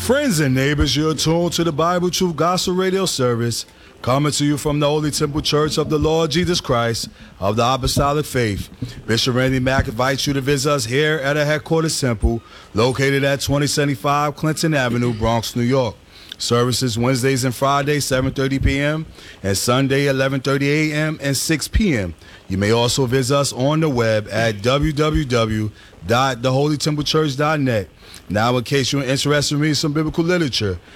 Friends and neighbors, you're tuned to the Bible Truth Gospel Radio service, coming to you from the Holy Temple Church of the Lord Jesus Christ of the Apostolic Faith. Bishop Randy Mack invites you to visit us here at our headquarters temple, located at 2075 Clinton Avenue, Bronx, New York. Services Wednesdays and Fridays, 7:30 p.m., and Sunday, 11:30 a.m. and 6 p.m. You may also visit us on the web at www.theholytemplechurch.net. Now, in case you're interested in reading some biblical literature,